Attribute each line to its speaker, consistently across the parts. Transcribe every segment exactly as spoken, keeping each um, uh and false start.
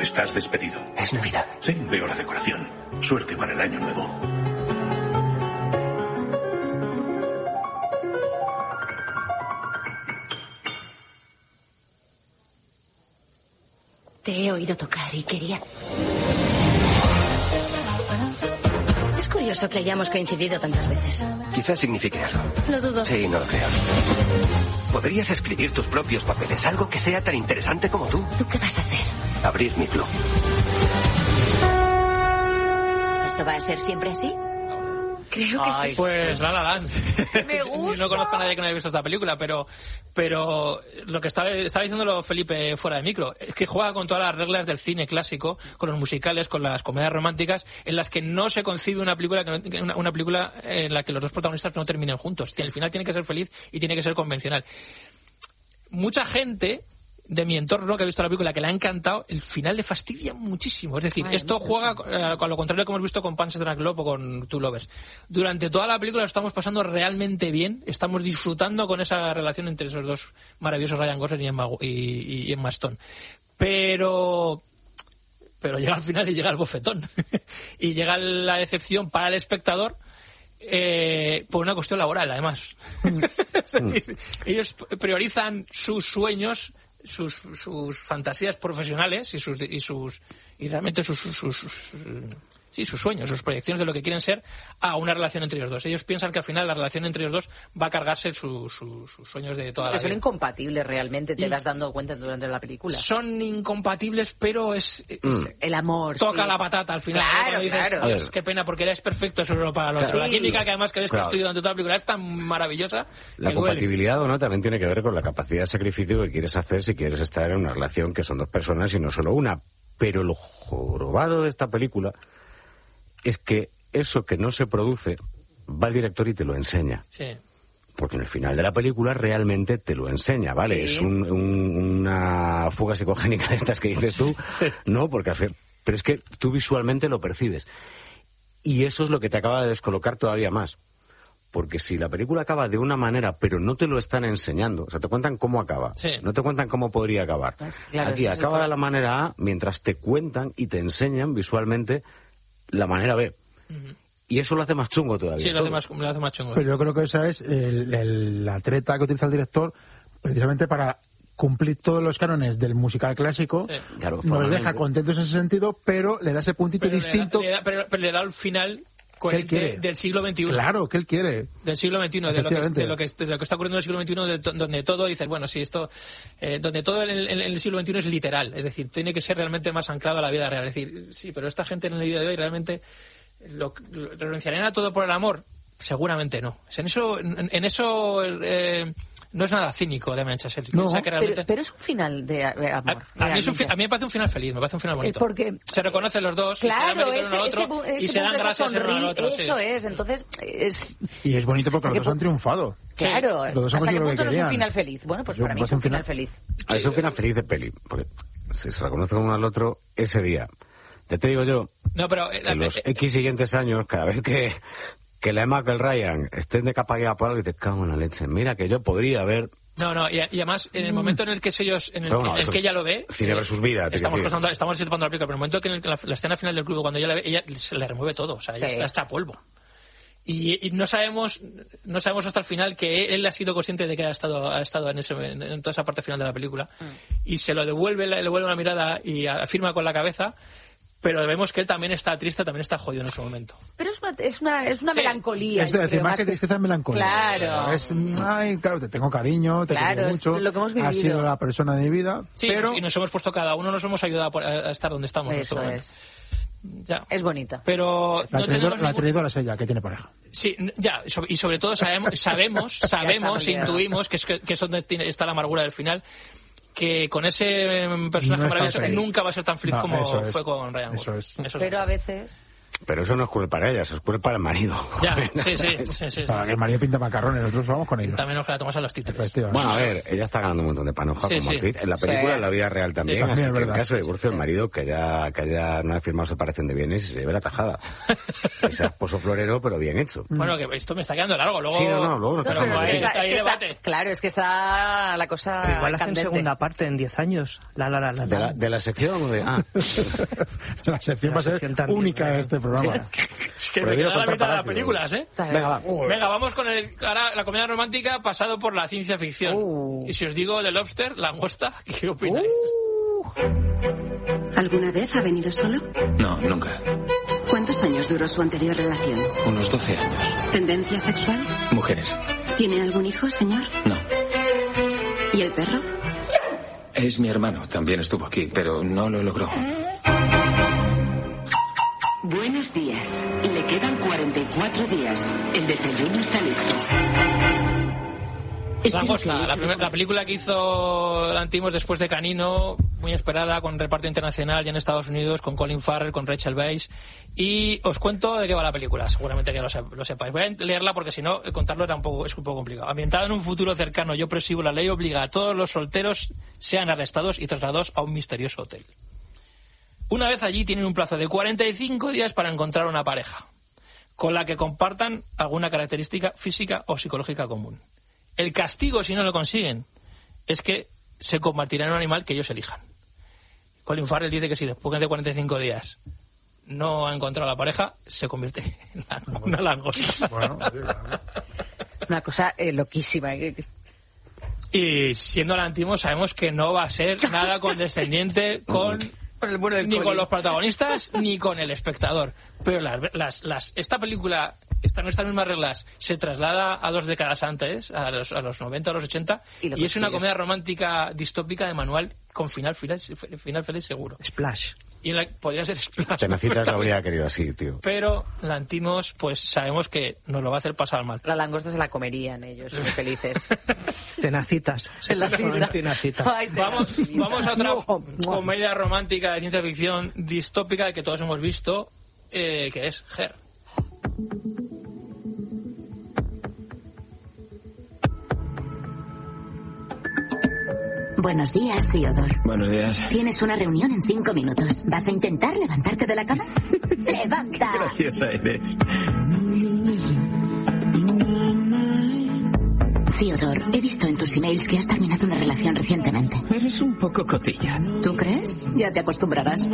Speaker 1: Estás despedido.
Speaker 2: Es Navidad.
Speaker 1: Sí, veo la decoración. Suerte para el año nuevo.
Speaker 3: Te he oído tocar y quería... Es curioso que hayamos coincidido tantas veces.
Speaker 2: Quizás signifique algo.
Speaker 3: Lo dudo.
Speaker 2: Sí, no lo creo. Podrías escribir tus propios papeles, algo que sea tan interesante como tú.
Speaker 3: ¿Tú qué vas a hacer?
Speaker 2: Abrir mi club.
Speaker 3: ¿Esto va a ser siempre así? Creo que
Speaker 4: Ay,
Speaker 3: sí.
Speaker 4: Pues La La Land.
Speaker 3: Me gusta.
Speaker 4: No conozco a nadie que no haya visto esta película, pero pero lo que estaba, estaba diciéndolo Felipe fuera de micro, es que juega con todas las reglas del cine clásico, con los musicales, con las comedias románticas, en las que no se concibe una película que no, una, una película en la que los dos protagonistas no terminen juntos. El final tiene que ser feliz y tiene que ser convencional. Mucha gente de mi entorno que ha visto la película, que le ha encantado, el final le fastidia muchísimo. Es decir,
Speaker 3: Ay,
Speaker 4: esto juega a lo contrario que hemos visto con Pan's Drag Love o con Two Lovers. Durante toda la película lo estamos pasando realmente bien, estamos disfrutando con esa relación entre esos dos maravillosos, Ryan Gosling y Emma, y, y Emma Stone. Pero... pero llega al final y llega el bofetón. Y llega la decepción para el espectador, eh, por una cuestión laboral, además. Es decir, ellos priorizan sus sueños, sus, sus fantasías profesionales y sus y sus y realmente sus, sus, sus, sus sí, sus sueños, sus proyecciones de lo que quieren ser, a una relación entre ellos dos. Ellos piensan que al final la relación entre ellos dos va a cargarse su, su, sus sueños de toda
Speaker 5: que
Speaker 4: la
Speaker 5: son
Speaker 4: vida.
Speaker 5: incompatibles realmente, te
Speaker 4: Y
Speaker 5: vas dando cuenta durante la película.
Speaker 4: Son incompatibles, pero es, es
Speaker 5: Mm. El amor,
Speaker 4: toca
Speaker 5: sí.
Speaker 4: la patata al final.
Speaker 5: Claro,
Speaker 4: Cuando dices,
Speaker 5: claro.
Speaker 4: "Dios, qué pena, porque eres perfecto solo para los
Speaker 6: Claro.
Speaker 4: La química que además que ves
Speaker 6: Claro.
Speaker 4: que estoy durante toda la película es tan maravillosa
Speaker 6: La
Speaker 4: que duele.
Speaker 6: compatibilidad o no también tiene que ver con la capacidad de sacrificio que quieres hacer si quieres estar en una relación que son dos personas y no solo una. Pero lo jorobado de esta película es que eso que no se produce va el director y te lo enseña.
Speaker 4: Sí.
Speaker 6: Porque en el final de la película realmente te lo enseña, ¿vale?
Speaker 4: Sí.
Speaker 6: Es un, un- una fuga psicogénica de estas que dices tú, ¿no? Porque al fin- pero es que tú visualmente lo percibes. Y eso es lo que te acaba de descolocar todavía más. Porque si la película acaba de una manera, pero no te lo están enseñando, o sea, te cuentan cómo acaba,
Speaker 4: Sí.
Speaker 6: no te cuentan cómo podría acabar.
Speaker 5: Claro,
Speaker 6: Aquí
Speaker 5: ese es el
Speaker 6: acaba
Speaker 5: problema.
Speaker 6: de la manera A, mientras te cuentan y te enseñan visualmente la manera B. Y eso lo hace más chungo todavía.
Speaker 4: Sí, lo hace
Speaker 6: todo.
Speaker 4: más, lo hace más chungo.
Speaker 7: Pero yo creo que esa es el- el- la treta que utiliza el director precisamente para cumplir todos los cánones del musical clásico.
Speaker 4: Sí.
Speaker 6: Claro,
Speaker 7: Nos
Speaker 6: formalmente.
Speaker 7: deja contentos en ese sentido, pero le da ese puntito
Speaker 4: Pero le da-
Speaker 7: distinto.
Speaker 4: le da- pero, pero le da el final coherente
Speaker 7: quiere?
Speaker 4: del siglo veintiuno.
Speaker 7: Claro, que él quiere.
Speaker 4: Del siglo veintiuno, de lo, que,
Speaker 7: Efectivamente.
Speaker 4: de, lo que, de lo que está ocurriendo en el siglo veintiuno, de to- donde todo, dices, bueno, sí, esto, eh, donde todo en el, en el siglo veintiuno es literal, es decir, tiene que ser realmente más anclado a la vida real. Es decir, sí, pero esta gente en el día de hoy realmente lo, lo- renunciarían a todo por el amor. Seguramente no. En eso, en, en eso eh, no es nada cínico de Manchester.
Speaker 5: No,
Speaker 4: Piensa que realmente...
Speaker 5: pero, pero es un final de, de amor.
Speaker 4: A, a mí es un fi-
Speaker 5: realmente.
Speaker 4: a mí me parece un final feliz, me parece un final bonito.
Speaker 5: Eh, porque-
Speaker 4: se reconocen los dos, y se dan
Speaker 5: Claro,
Speaker 4: mérito el
Speaker 5: ese,
Speaker 4: uno al
Speaker 5: ese,
Speaker 4: otro,
Speaker 5: ese
Speaker 4: y se dan
Speaker 5: punto, esa
Speaker 4: gracias el uno al
Speaker 5: sonri-
Speaker 4: otro. sí.
Speaker 5: Eso es, entonces es...
Speaker 7: Y es bonito porque
Speaker 5: ¿Hasta
Speaker 7: los
Speaker 5: qué
Speaker 7: dos han
Speaker 5: pu-
Speaker 7: triunfado.
Speaker 5: Claro,
Speaker 7: Los dos
Speaker 5: ¿hasta
Speaker 7: han
Speaker 5: qué
Speaker 7: conseguido lo
Speaker 5: punto
Speaker 7: que
Speaker 5: no es un
Speaker 7: querían.
Speaker 5: final feliz? Bueno, pues
Speaker 7: Yo
Speaker 5: para
Speaker 7: me
Speaker 5: mí es
Speaker 7: parece
Speaker 5: un
Speaker 7: un
Speaker 5: final
Speaker 7: final-
Speaker 5: feliz.
Speaker 6: Ah, es un final feliz de peli. Porque si se reconocen uno al otro ese día. Ya te digo yo,
Speaker 4: No, pero eh, la-
Speaker 6: en los
Speaker 4: eh,
Speaker 6: X siguientes años, cada vez que, que la Emma que el Ryan estén de capa guía por algo, y te cago en la leche. Mira que yo podría haber...
Speaker 4: No, no, y, y además, en el momento en el que ellos, en el,
Speaker 6: Pero
Speaker 4: que,
Speaker 6: bueno,
Speaker 4: en el
Speaker 6: eso
Speaker 4: que
Speaker 6: es
Speaker 4: ella lo ve,
Speaker 6: cine versus vida, te
Speaker 4: estamos
Speaker 6: quiero decir.
Speaker 4: pasando, estamos disipando la película, pero en el momento que en el que la, la escena final del club, cuando ella la ve, ella se le remueve todo, o sea, ella
Speaker 5: Sí.
Speaker 4: está hasta polvo. Y, y no sabemos, no sabemos hasta el final que él ha sido consciente de que ha estado, ha estado en, ese, en, en toda esa parte final de la película, y se lo devuelve, le devuelve una mirada y afirma con la cabeza. Pero vemos que él también está triste, también está jodido en ese momento.
Speaker 5: Pero es una, es una, es una
Speaker 4: Sí.
Speaker 5: melancolía.
Speaker 7: Es
Speaker 5: yo
Speaker 7: decir,
Speaker 5: creo,
Speaker 7: más que tristeza es melancolía.
Speaker 5: Claro.
Speaker 7: Es, ay, claro, te tengo cariño, te
Speaker 5: Claro,
Speaker 7: quiero
Speaker 5: es
Speaker 7: mucho.
Speaker 5: lo que hemos
Speaker 7: Has
Speaker 5: vivido.
Speaker 7: sido la persona de mi vida,
Speaker 4: Sí,
Speaker 7: pero...
Speaker 4: y nos hemos puesto cada uno, nos hemos ayudado a, a estar donde estamos en este
Speaker 5: Eso
Speaker 4: momento.
Speaker 5: es.
Speaker 4: Ya.
Speaker 5: Es bonita.
Speaker 4: Pero
Speaker 7: La
Speaker 4: no
Speaker 7: traidora,
Speaker 4: tenemos
Speaker 7: la
Speaker 4: ningún-
Speaker 7: traidora es ella, que tiene pareja.
Speaker 4: Sí, n- ya, so- y sobre todo sabemos, sabemos, sabemos,
Speaker 5: Ya estamos
Speaker 4: intuimos que es, que, que es donde tiene- está la amargura del final, que con ese em, personaje
Speaker 7: No está
Speaker 4: maravilloso
Speaker 7: feliz.
Speaker 4: nunca va a ser tan feliz
Speaker 7: No,
Speaker 4: como
Speaker 7: eso es.
Speaker 4: fue con Ryan
Speaker 7: Eso
Speaker 4: Gosling.
Speaker 7: es.
Speaker 4: Eso
Speaker 5: Pero
Speaker 4: es.
Speaker 5: a veces...
Speaker 6: Pero eso no es cruel para ella, eso es cruel para el marido.
Speaker 4: Ya, sí, sí, sí, sí,
Speaker 7: Para
Speaker 4: sí.
Speaker 7: que el marido pinta macarrones, nosotros vamos con ellos.
Speaker 4: También nos la tomas a los títulos.
Speaker 6: Bueno, a ver, ella está ganando un montón de panoja
Speaker 4: Sí,
Speaker 6: como
Speaker 4: sí.
Speaker 6: actriz. En la película,
Speaker 5: Sí.
Speaker 6: en la vida real también.
Speaker 4: Sí,
Speaker 7: también
Speaker 6: así
Speaker 7: es
Speaker 6: que en
Speaker 7: verdad.
Speaker 6: caso de divorcio, el marido que haya, que haya no haya firmado separación de bienes y se lleve la tajada. Que sea esposo florero, pero bien hecho.
Speaker 4: Bueno, que esto me está quedando largo. Luego...
Speaker 6: Sí, no, no, luego no
Speaker 4: Pero
Speaker 6: está
Speaker 5: pero
Speaker 4: ahí
Speaker 5: es que
Speaker 4: está,
Speaker 5: está-
Speaker 4: ahí
Speaker 5: es que
Speaker 4: debate.
Speaker 5: está- claro, es que está la cosa
Speaker 8: Pero igual hacen
Speaker 5: candente.
Speaker 8: segunda parte en diez años. La, la, la, la,
Speaker 6: De la,
Speaker 8: la.
Speaker 6: de la sección de... Ah,
Speaker 7: La sección
Speaker 8: La
Speaker 7: va a ser
Speaker 8: sección también,
Speaker 7: única de
Speaker 8: ¿verdad?
Speaker 7: este programa.
Speaker 4: Es que me
Speaker 6: Prohibido
Speaker 4: queda la
Speaker 6: contar
Speaker 4: mitad de las
Speaker 6: parásitos.
Speaker 4: películas, ¿eh?
Speaker 6: venga, va.
Speaker 4: Venga, vamos con el, ahora la comedia romántica pasado por la ciencia ficción.
Speaker 5: Uh.
Speaker 4: Y si os digo The Lobster, langosta, ¿qué opináis?
Speaker 9: ¿Alguna vez ha venido solo?
Speaker 10: No, nunca.
Speaker 9: ¿Cuántos años duró su anterior relación?
Speaker 10: Unos doce años.
Speaker 9: ¿Tendencia sexual?
Speaker 10: Mujeres.
Speaker 9: ¿Tiene algún hijo, señor?
Speaker 10: No.
Speaker 9: ¿Y el perro?
Speaker 10: Es mi hermano. También estuvo aquí, pero no lo logró.
Speaker 11: Buenos días. Le quedan cuarenta y cuatro días. El desayuno está listo.
Speaker 4: Langosta, la, primer- la película que hizo Lantimos después de Canino, muy esperada, con reparto internacional ya en Estados Unidos, con Colin Farrell, con Rachel Weisz. Y os cuento de qué va la película, seguramente que lo, sep- lo sepáis. Voy a leerla porque si no, contarlo era un poco, es un poco complicado. Ambientada en un futuro cercano y opresivo, la ley obliga a todos los solteros sean arrestados y trasladados a un misterioso hotel. Una vez allí tienen un plazo de cuarenta y cinco días para encontrar una pareja, con la que compartan alguna característica física o psicológica común. El castigo, si no lo consiguen, es que se convertirá en un animal que ellos elijan. Colin Farrell dice que si después de cuarenta y cinco días no ha encontrado a la pareja, se convierte en la- una langosta.
Speaker 7: Bueno, sí, claro.
Speaker 5: Una cosa eh, loquísima. eh.
Speaker 4: Y siendo Lantimos, sabemos que no va a ser nada condescendiente con...
Speaker 5: Por el bueno del
Speaker 4: ni
Speaker 5: Colin.
Speaker 4: con los protagonistas ni con el espectador. Pero las, las, las, esta película, esta, estas mismas reglas, se traslada a dos décadas antes, a los, a los noventa, a los ochenta,
Speaker 5: Y lo
Speaker 4: y es una
Speaker 5: consigue.
Speaker 4: comedia romántica distópica de manual con final feliz, final feliz seguro.
Speaker 8: Splash.
Speaker 4: Y en la, podría ser Splash.
Speaker 6: Tenacitas lo habría querido así, tío.
Speaker 4: Pero Lantimos, pues sabemos que nos lo va a hacer pasar mal.
Speaker 5: La langosta se la comerían ellos, muy felices.
Speaker 8: Tenacitas.
Speaker 5: Tenacita.
Speaker 8: Tenacitas.
Speaker 5: Ay,
Speaker 4: Vamos,
Speaker 5: tenacita.
Speaker 4: vamos a otra
Speaker 5: No, no.
Speaker 4: comedia romántica de ciencia ficción distópica que todos hemos visto, eh, que es Her.
Speaker 9: Buenos días, Theodore.
Speaker 10: Buenos días.
Speaker 9: Tienes una reunión en cinco minutos. ¿Vas a intentar levantarte de la cama? ¡Levanta!
Speaker 10: Graciosa eres.
Speaker 9: Theodore, he visto en tus emails que has terminado una relación recientemente.
Speaker 10: Eres un poco cotilla.
Speaker 9: ¿Tú crees? Ya te acostumbrarás.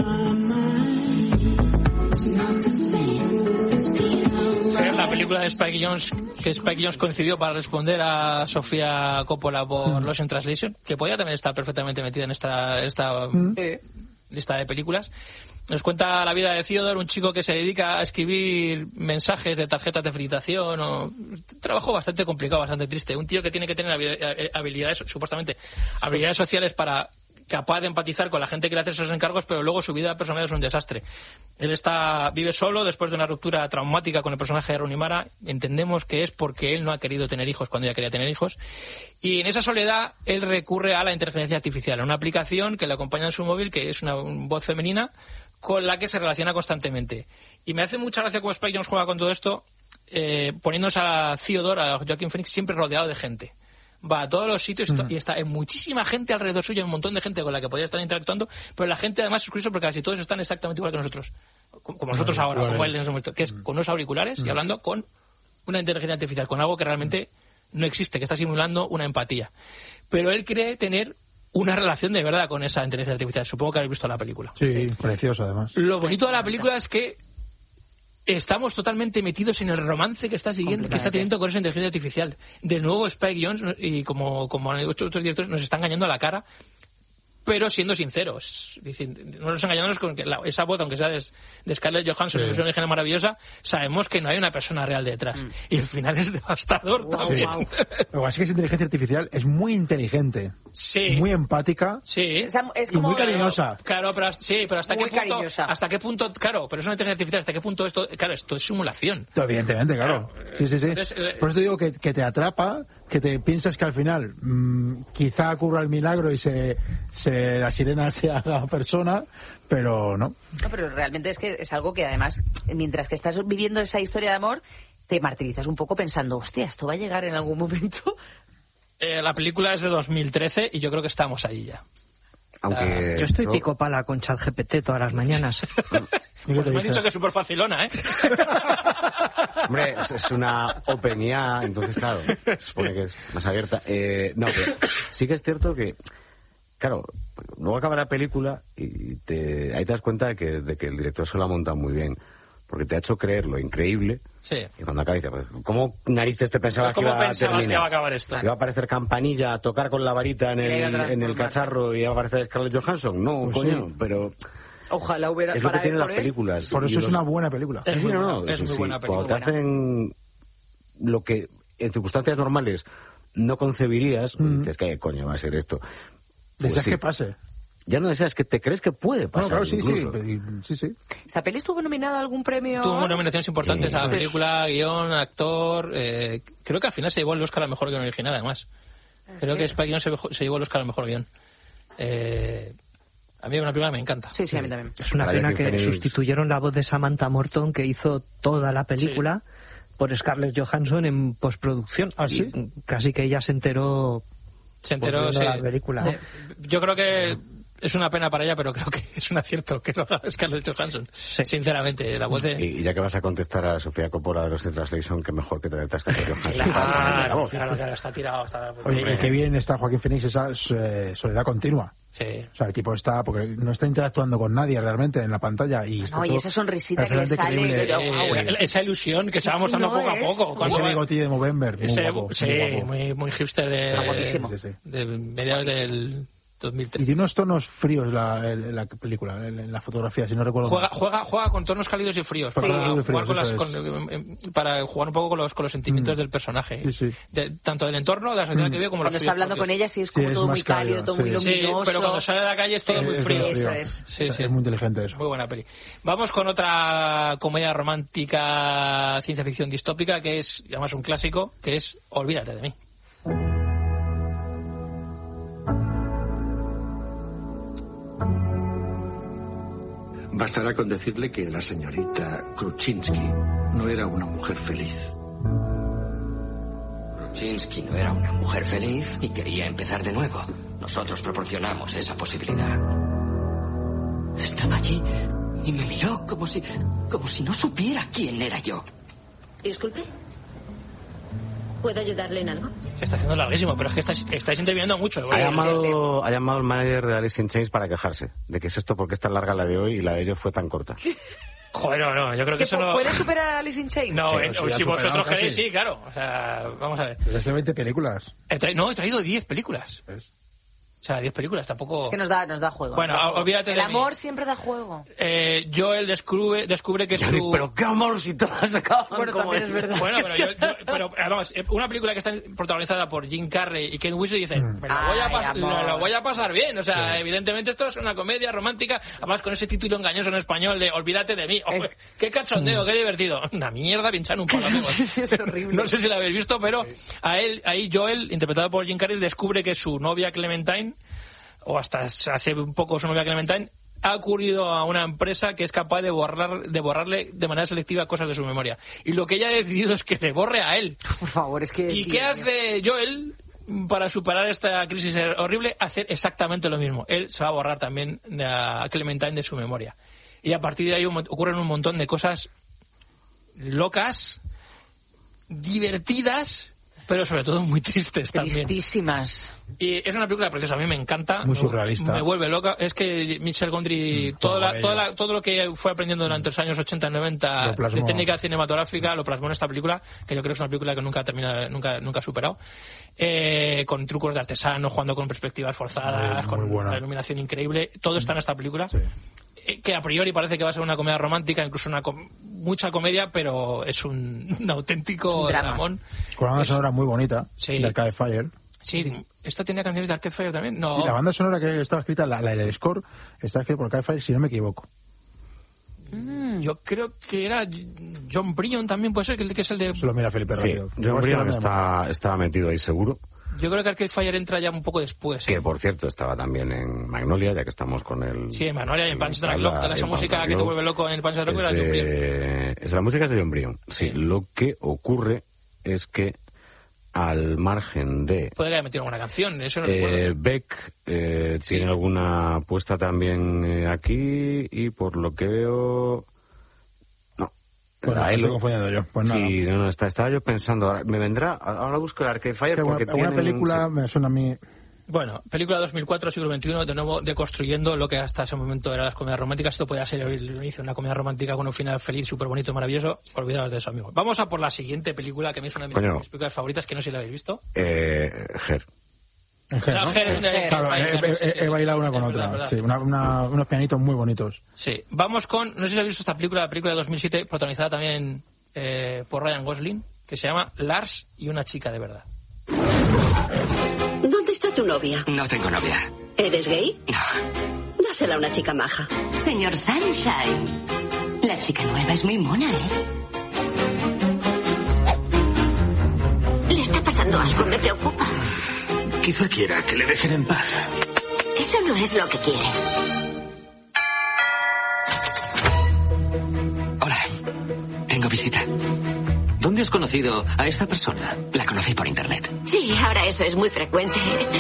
Speaker 4: Her, la película de Spike Jonze, que Spike Jonze concibió para responder a Sofía Coppola por Lost in Translation, que podía también estar perfectamente metida en esta, esta eh, lista de películas. Nos cuenta la vida de Theodore, un chico que se dedica a escribir mensajes de tarjetas de felicitación, o un trabajo bastante complicado, bastante triste. Un tío que tiene que tener habi- habilidades, supuestamente, habilidades sociales para capaz de empatizar con la gente que le hace esos encargos, pero luego su vida personal es un desastre. Él está vive solo después de una ruptura traumática con el personaje de Rooney Mara. Entendemos que es porque él no ha querido tener hijos cuando ella quería tener hijos. Y en esa soledad él recurre a la inteligencia artificial, a una aplicación que le acompaña en su móvil, que es una voz femenina con la que se relaciona constantemente. Y me hace mucha gracia cómo Spike Jonze juega con todo esto, eh, poniéndose a Theodore, a Joaquin Phoenix, siempre rodeado de gente. Va a todos los sitios
Speaker 7: Mm.
Speaker 4: y está en muchísima gente alrededor suyo, un montón de gente con la que podría estar interactuando, pero la gente además es curioso porque casi todos están exactamente igual que nosotros, como como nosotros ahora,
Speaker 7: igual
Speaker 4: como
Speaker 7: es.
Speaker 4: él en ese momento, que es con unos auriculares y hablando con una inteligencia artificial, con algo que realmente no existe, que está simulando una empatía. Pero él cree tener una relación de verdad con esa inteligencia artificial. Supongo que habéis visto la película.
Speaker 7: Sí, precioso además.
Speaker 4: Lo bonito de la película es que estamos totalmente metidos en el romance que está siguiendo, que está teniendo con esa inteligencia artificial. De nuevo Spike Jonze, y como, como han hecho otros directores, nos está engañando a la cara, pero siendo sinceros. Dicen, no nos engañamos con que la- esa voz, aunque sea de, de Scarlett Johansson,
Speaker 7: Sí.
Speaker 4: una versión original maravillosa, sabemos que no hay una persona real detrás. Y el final es devastador
Speaker 5: Wow,
Speaker 4: también.
Speaker 5: wow.
Speaker 7: Lo que pasa es que esa inteligencia artificial es muy inteligente,
Speaker 4: Sí.
Speaker 7: muy empática
Speaker 4: Sí.
Speaker 5: Esa- es
Speaker 7: y
Speaker 5: como
Speaker 7: muy cariñosa.
Speaker 4: Claro, pero sí, pero hasta
Speaker 5: Muy
Speaker 4: qué punto,
Speaker 5: cariñosa.
Speaker 4: hasta qué punto, claro, pero es una inteligencia artificial, hasta qué punto esto, claro, esto es simulación.
Speaker 7: Evidentemente, claro. Sí, sí, sí.
Speaker 4: Entonces, eh,
Speaker 7: Por eso te digo que, que te atrapa, que te piensas que al final mmm, quizá ocurra el milagro y se, se que la sirena sea la persona, pero no.
Speaker 5: No, pero realmente es que es algo que además, mientras que estás viviendo esa historia de amor, te martirizas un poco pensando, hostia, esto va a llegar en algún momento.
Speaker 4: Eh, la película es de dos mil trece y yo creo que estamos ahí ya.
Speaker 6: Aunque
Speaker 8: yo estoy
Speaker 6: yo...
Speaker 8: pico pala con ChatGPT todas las mañanas.
Speaker 4: Pues me han dicho que es súper facilona, ¿eh?
Speaker 6: Hombre, es, es una open I A, entonces claro, supone que es más abierta. Eh, no, pero sí que es cierto que, claro, luego acaba la película y te, ahí te das cuenta de que, de que el director se lo ha montado muy bien. Porque te ha hecho creer lo increíble.
Speaker 4: Sí.
Speaker 6: Y cuando acaba dices, pues, ¿cómo narices te pensabas que iba a terminar?
Speaker 4: Que iba a acabar esto?
Speaker 6: ¿Iba a aparecer Campanilla a tocar con la varita en el, en el cacharro y iba a aparecer Scarlett Johansson? No,
Speaker 7: Pues
Speaker 6: coño,
Speaker 7: sí.
Speaker 6: pero...
Speaker 5: Ojalá hubiera...
Speaker 6: Es lo que tienen las
Speaker 5: él.
Speaker 6: películas.
Speaker 7: Por eso
Speaker 6: Y
Speaker 7: es
Speaker 6: los...
Speaker 7: una buena película.
Speaker 4: Es
Speaker 6: Sí,
Speaker 4: muy
Speaker 6: no, no,
Speaker 4: buena, es
Speaker 6: sí,
Speaker 4: muy
Speaker 6: sí.
Speaker 4: buena película.
Speaker 6: Cuando te hacen lo que en circunstancias normales no concebirías, pues
Speaker 7: Mm.
Speaker 6: dices, ¿qué coño va a ser esto? Pues
Speaker 7: Deseas
Speaker 6: sí.
Speaker 7: que pase.
Speaker 6: Ya no deseas, que te crees que puede
Speaker 7: No,
Speaker 6: pasar.
Speaker 7: claro, sí, sí,
Speaker 6: incluso.
Speaker 7: sí, sí.
Speaker 5: ¿Esta peli estuvo nominada a algún premio?
Speaker 4: Tuvo nominaciones importantes
Speaker 6: Sí.
Speaker 4: a película, guión, actor. Eh, creo que al final se llevó el Oscar al mejor guión original, además. Creo que Spike Jonze se, se llevó el Oscar al mejor guión. Eh, a mí una película me encanta.
Speaker 5: Sí, sí, a mí también.
Speaker 8: Es una
Speaker 6: Para
Speaker 8: pena
Speaker 6: Joaquin
Speaker 8: que
Speaker 6: Phoenix.
Speaker 8: sustituyeron la voz de Samantha Morton, que hizo toda la película, por Scarlett Johansson en postproducción.
Speaker 7: ¿Ah, sí?
Speaker 8: Y casi que ella se enteró,
Speaker 4: Se enteró,
Speaker 8: pues, viendo
Speaker 4: sí.
Speaker 8: la película.
Speaker 4: Eh, Yo creo que es una pena para ella, pero creo que es un acierto que lo haga Scarlett Johansson.
Speaker 8: Sí.
Speaker 4: Sinceramente, la voz de...
Speaker 6: Y ya que vas a contestar a Sofía Coppola de los de Translation, que mejor que traerte a Scarlett Johansson.
Speaker 4: Claro, claro, claro, está tirado. Está...
Speaker 7: Oye, y qué bien está Joaquín Phoenix esa eh, soledad continua.
Speaker 4: Sí.
Speaker 7: O sea, el tipo está, porque no está interactuando con nadie realmente en la pantalla. Y está
Speaker 5: No, y
Speaker 7: todo
Speaker 5: esa sonrisita que le
Speaker 7: perfectamente
Speaker 5: sale.
Speaker 7: creíble.
Speaker 5: que yo,
Speaker 4: Eh,
Speaker 5: "Wow, eh".
Speaker 4: esa ilusión que se va
Speaker 5: Sí,
Speaker 4: mostrando
Speaker 5: no,
Speaker 4: poco a
Speaker 5: es-
Speaker 4: poco. Cuando
Speaker 7: Ese
Speaker 4: va-
Speaker 7: bigotillo de Movember. Muy
Speaker 4: ese-
Speaker 7: guapo,
Speaker 4: sí,
Speaker 7: muy guapo.
Speaker 4: muy, muy hipster de,
Speaker 5: Está guapísimo.
Speaker 7: Sí, sí.
Speaker 4: de mediados del dos mil
Speaker 7: Y
Speaker 4: tres.
Speaker 7: tiene unos tonos fríos la, el- la película, en la fotografía, si no recuerdo
Speaker 4: Juega,
Speaker 7: mal.
Speaker 4: juega, juega con tonos cálidos y fríos, para,
Speaker 7: Cálidos y fríos,
Speaker 4: jugar con las-
Speaker 7: eso
Speaker 4: con- eh, para jugar un poco con los, con los sentimientos
Speaker 7: Mm.
Speaker 4: del personaje.
Speaker 7: Sí, sí.
Speaker 4: De- tanto del entorno, de la sociedad
Speaker 7: Mm.
Speaker 4: que vive, como
Speaker 5: Cuando
Speaker 4: los
Speaker 5: está hablando
Speaker 4: suyos
Speaker 5: con ella, sí es
Speaker 7: Sí,
Speaker 5: como
Speaker 7: es
Speaker 5: todo
Speaker 7: más
Speaker 5: muy cálido,
Speaker 7: cálido,
Speaker 5: todo muy
Speaker 7: sí.
Speaker 5: luminoso.
Speaker 4: Sí, pero cuando sale de la calle es todo
Speaker 7: Es-
Speaker 4: muy
Speaker 7: es
Speaker 4: frío.
Speaker 5: Eso es.
Speaker 4: Sí, sí.
Speaker 7: Es muy inteligente eso.
Speaker 4: Muy buena peli. Vamos con otra comedia romántica, ciencia ficción distópica, que es, además un clásico, que es Olvídate de mí.
Speaker 1: Bastará con decirle que la señorita Kruczynski no era una mujer feliz.
Speaker 2: Kruczynski no era una mujer feliz y quería empezar de nuevo. Nosotros proporcionamos esa posibilidad. Estaba allí y me miró como si, como si no supiera quién era yo.
Speaker 3: Disculpe. ¿Puedo ayudarle en algo?
Speaker 4: Se está haciendo larguísimo, pero es que estáis, estáis interviniendo mucho.
Speaker 6: Ha llamado, ha llamado el manager de Alice in Chains para quejarse de que es esto, porque es tan larga la de hoy y la de ellos fue tan corta.
Speaker 4: Joder, no, no, yo creo que
Speaker 5: ¿Que
Speaker 4: eso no...
Speaker 5: ¿Puede superar a Alice in Chains?
Speaker 4: No,
Speaker 7: Sí,
Speaker 4: eh,
Speaker 7: eso ya
Speaker 4: si
Speaker 7: ha superado
Speaker 4: vosotros
Speaker 7: casi.
Speaker 4: queréis, sí, claro. O sea, vamos a ver.
Speaker 7: Pero es de veinte películas.
Speaker 4: He tra- no, he traído diez películas.
Speaker 7: ¿Ves?
Speaker 4: O sea, diez películas, tampoco...
Speaker 5: Es que nos da, nos da juego.
Speaker 4: Bueno,
Speaker 5: nos da juego.
Speaker 4: olvídate
Speaker 5: El
Speaker 4: de
Speaker 5: amor
Speaker 4: mí.
Speaker 5: siempre da juego.
Speaker 4: Eh, Joel descubre, descubre que su...
Speaker 6: Pero qué amor si todas acaban
Speaker 5: Bueno,
Speaker 6: como
Speaker 5: también es
Speaker 6: ella.
Speaker 5: verdad.
Speaker 4: Bueno, pero, yo, yo- pero vamos, eh, una película que está protagonizada por Jim Carrey y Kate Winslet dice, me lo voy a,
Speaker 5: Ay,
Speaker 4: pas-
Speaker 5: amor.
Speaker 4: lo voy a pasar bien. O sea, evidentemente esto es una comedia romántica, además con ese título engañoso en español de Olvídate de mí. Oh,
Speaker 5: Eh.
Speaker 4: qué cachondeo, qué divertido. Una mierda, pinchan un palo. amigos.
Speaker 5: Sí, sí, es horrible.
Speaker 4: No sé si la habéis visto, pero a él, ahí Joel, interpretado por Jim Carrey, descubre que su novia Clementine, o hasta hace un poco su novia Clementine, ha ocurrido a una empresa que es capaz de borrar de borrarle de manera selectiva cosas de su memoria. Y lo que ella ha decidido es que le borre a él.
Speaker 5: Por favor, es que...
Speaker 4: ¿Y
Speaker 5: tío,
Speaker 4: qué
Speaker 5: tío.
Speaker 4: hace Joel para superar esta crisis horrible? Hacer exactamente lo mismo. Él se va a borrar también a Clementine de su memoria. Y a partir de ahí un- ocurren un montón de cosas locas, divertidas, pero sobre todo muy tristes también.
Speaker 5: Tristísimas.
Speaker 4: Y es una película preciosa, a mí me encanta.
Speaker 7: Muy
Speaker 4: Me-
Speaker 7: surrealista.
Speaker 4: Me vuelve loca. Es que Michel Gondry,
Speaker 7: Mm,
Speaker 4: toda
Speaker 7: todo
Speaker 4: la-
Speaker 7: con
Speaker 4: toda
Speaker 7: ella.
Speaker 4: la- todo lo que fue aprendiendo durante los años ochenta y noventa
Speaker 7: Lo plasmó.
Speaker 4: de técnica cinematográfica, lo plasmó en esta película, que yo creo que es una película que nunca termina, nunca, nunca ha superado. Eh, con trucos de artesano, jugando con perspectivas forzadas,
Speaker 7: Muy- muy
Speaker 4: con
Speaker 7: buena.
Speaker 4: la iluminación increíble. Todo está en esta película.
Speaker 7: Sí.
Speaker 4: Eh, Que a priori parece que va a ser una comedia romántica, incluso una com- mucha comedia, pero es un, un auténtico
Speaker 5: Un drama.
Speaker 4: dramón.
Speaker 7: Con una banda
Speaker 4: Es-
Speaker 7: sonora muy bonita,
Speaker 4: Sí.
Speaker 7: de Arcade Fire.
Speaker 4: Sí, ¿esta tenía canciones de Arcade Fire también? No.
Speaker 7: Y la banda sonora que estaba escrita, la, la- el score, está escrito por Arcade Fire, si no me equivoco.
Speaker 4: Yo creo que era John Bryan también, puede ser, que el que es el de...
Speaker 7: Se lo mira Felipe
Speaker 6: Sí,
Speaker 7: rápido.
Speaker 6: John
Speaker 7: Igual
Speaker 6: Bryan
Speaker 7: estoy hablando de
Speaker 6: está, estaba metido ahí seguro.
Speaker 4: Yo creo que Arcade Fire entra ya un poco después.
Speaker 6: Que,
Speaker 4: ¿eh?
Speaker 6: por cierto, estaba también en Magnolia, ya que estamos con el...
Speaker 4: Sí, en Magnolia y en Punch Drunk Love. Toda esa música que te vuelve loco en el Punch Drunk Love es de John Bryan.
Speaker 6: Es la música de John Bryan. Sí, sí, lo que ocurre es que al margen de...
Speaker 4: Puede que haya metido alguna canción, eso no
Speaker 6: eh,
Speaker 4: recuerdo.
Speaker 6: Beck eh,
Speaker 4: Sí.
Speaker 6: tiene alguna puesta también eh, aquí y por lo que veo... No.
Speaker 7: Bueno,
Speaker 6: La
Speaker 7: me estoy
Speaker 6: Elo-
Speaker 7: confundiendo yo. Pues nada.
Speaker 6: Sí, no, no, está, estaba yo pensando, ahora, me vendrá, ahora busco el Arcade Fire
Speaker 7: Es que una,
Speaker 6: porque
Speaker 7: una
Speaker 6: tienen-
Speaker 7: película
Speaker 6: sí.
Speaker 7: me suena a mí...
Speaker 4: Bueno, película dos mil cuatro, siglo veintiuno, de nuevo deconstruyendo lo que hasta ese momento eran las comedias románticas. Esto podía ser el inicio de una comedia romántica con un final feliz, súper bonito, maravilloso. Olvidaos de eso, amigos. Vamos a por la siguiente película, que a mí es una de mis,
Speaker 6: Coño.
Speaker 4: mis películas favoritas, que no sé si la habéis visto.
Speaker 6: Eh, Her.
Speaker 7: En Her,
Speaker 4: La
Speaker 7: ¿no?
Speaker 4: Her es una de-
Speaker 7: Claro, he, he-
Speaker 4: sí, sí,
Speaker 7: he
Speaker 4: sí.
Speaker 7: bailado una
Speaker 4: Es
Speaker 7: con
Speaker 4: verdad,
Speaker 7: otra.
Speaker 4: verdad.
Speaker 7: Sí, una, una- unos pianitos muy bonitos.
Speaker 4: Sí, vamos con, no sé si habéis visto esta película, la película de dos mil siete, protagonizada también eh, por Ryan Gosling, que se llama Lars y una chica de verdad.
Speaker 12: ¿Dónde está tu novia?
Speaker 2: No tengo novia.
Speaker 12: ¿Eres gay?
Speaker 2: No.
Speaker 12: Dásela a una chica maja.
Speaker 9: Señor Sunshine, la chica nueva es muy mona, ¿eh?
Speaker 12: Le está pasando algo, me preocupa.
Speaker 10: Quizá quiera que le dejen en paz.
Speaker 12: Eso no es lo que quiere.
Speaker 2: Hola. Tengo visita.
Speaker 10: ¿Dónde has conocido a esa persona?
Speaker 2: La conocí por internet.
Speaker 12: Sí, ahora eso es muy frecuente.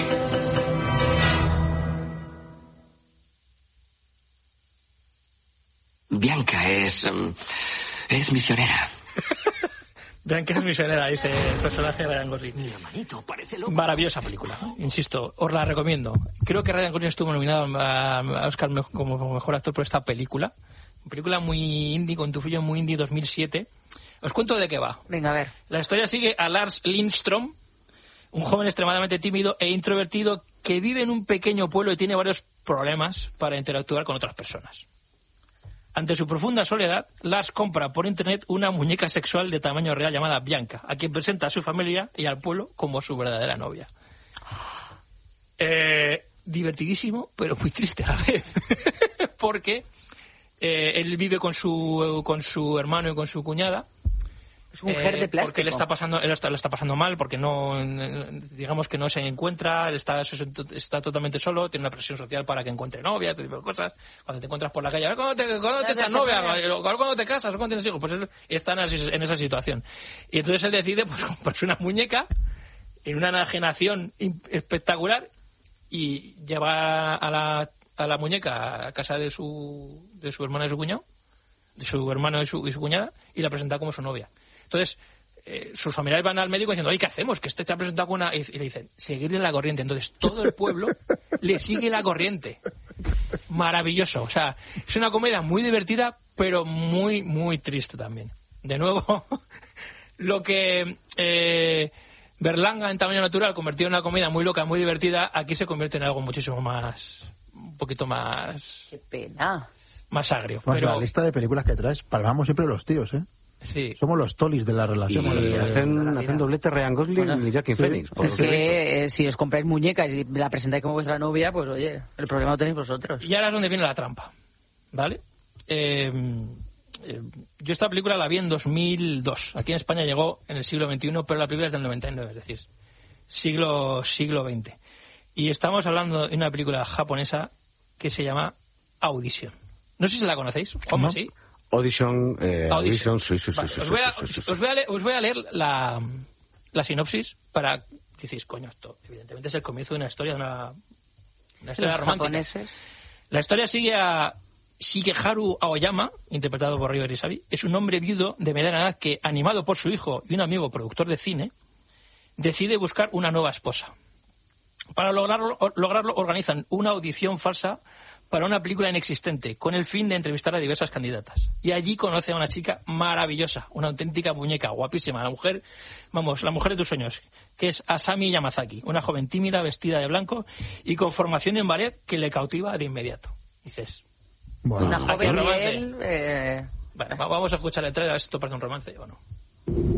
Speaker 2: Bianca es... mm, es misionera.
Speaker 4: Vean que es misionera, dice el personaje de Ryan Gosling.
Speaker 2: Mi hermanito parece loco.
Speaker 4: Maravillosa película, insisto, os la recomiendo. Creo que Ryan Gosling estuvo nominado a a Oscar me- como mejor actor por esta película. Una película muy indie, con tufillo muy indie, dos mil siete. Os cuento de qué va.
Speaker 5: Venga, a ver.
Speaker 4: La historia sigue a Lars Lindström, un joven extremadamente tímido e introvertido que vive en un pequeño pueblo y tiene varios problemas para interactuar con otras personas. Ante su profunda soledad, Lars compra por internet una muñeca sexual de tamaño real llamada Bianca, a quien presenta a su familia y al pueblo como su verdadera novia. Eh, divertidísimo, pero muy triste a la vez. Porque eh, él vive con su, con su hermano y con su cuñada.
Speaker 5: Es un mujer de plástico.
Speaker 4: Porque él está pasando, él está, lo está pasando mal, porque no, digamos que no se encuentra, él está, está totalmente solo, tiene una presión social para que encuentre novia, este tipo de cosas. Cuando te encuentras por la calle, a ver, ¿cuándo te, cuándo te echas novia? A ver, ¿cuándo te casas? ¿Cuándo tienes hijos? Pues él está en esa, en esa situación. Y entonces él decide pues comprarse una muñeca en una enajenación espectacular y lleva a la, a la muñeca a casa de su, de su hermana y su cuñado, de su hermano y su, y su cuñada, y la presenta como su novia. Entonces, eh, sus familiares van al médico diciendo, oye, ¿qué hacemos? Que este te ha presentado con una... Y le dicen, seguirle la corriente. Entonces, todo el pueblo le sigue la corriente. Maravilloso. O sea, es una comedia muy divertida, pero muy, muy triste también. De nuevo, lo que eh, Berlanga en Tamaño Natural convirtió en una comedia muy loca, muy divertida, aquí se convierte en algo muchísimo más... un poquito más...
Speaker 5: Qué pena.
Speaker 4: Más agrio.
Speaker 7: Vamos,
Speaker 4: Pero,
Speaker 7: la lista de películas que traes, palmamos siempre los tíos, ¿eh?
Speaker 4: sí.
Speaker 7: Somos los tolis de la
Speaker 6: Y
Speaker 7: relación. de-
Speaker 6: hacen, hacen doblete Ryan Gosling
Speaker 5: Bueno,
Speaker 6: y Joaquin
Speaker 7: sí.
Speaker 6: Phoenix. por
Speaker 5: Es
Speaker 6: lo que he visto.
Speaker 5: que eh, si os compráis muñecas y la presentáis como vuestra novia, pues oye, el problema lo tenéis vosotros.
Speaker 4: Y ahora es donde viene la trampa, ¿vale? Eh, eh, yo esta película la vi en dos mil dos. Aquí en España llegó en el siglo veintiuno, pero la película es del noventa y nueve, es decir, siglo, siglo veinte. Y estamos hablando de una película japonesa que se llama Audition. No sé si la conocéis, ¿cómo
Speaker 7: ¿No?
Speaker 4: sí?
Speaker 6: Audition, eh,
Speaker 4: Audition.
Speaker 6: Audition, sí, sí, sí,
Speaker 4: Vale,
Speaker 6: sí,
Speaker 4: os,
Speaker 6: sí,
Speaker 4: voy a,
Speaker 6: sí, sí, sí.
Speaker 4: os voy a leer, os voy a leer la, la sinopsis para... Decís, coño, esto evidentemente es el comienzo de una historia, de una, una historia
Speaker 5: Los
Speaker 4: romántica.
Speaker 5: japoneses.
Speaker 4: La historia sigue a Shigeharu Aoyama, interpretado por Ryo Arisabi. Es un hombre viudo de mediana edad que, animado por su hijo y un amigo productor de cine, decide buscar una nueva esposa. Para lograrlo, lograrlo organizan una audición falsa para una película inexistente, con el fin de entrevistar a diversas candidatas. Y allí conoce a una chica maravillosa, una auténtica muñeca, guapísima, la mujer, vamos, la mujer de tus sueños, que es Asami Yamazaki, una joven tímida, vestida de blanco y con formación en ballet que le cautiva de inmediato. Dices,
Speaker 7: Bueno,
Speaker 5: Una
Speaker 4: ¿a qué
Speaker 5: joven y
Speaker 4: romance?
Speaker 5: él... eh,
Speaker 4: vale, vamos a escuchar el trailer a ver si esto parece un romance o no.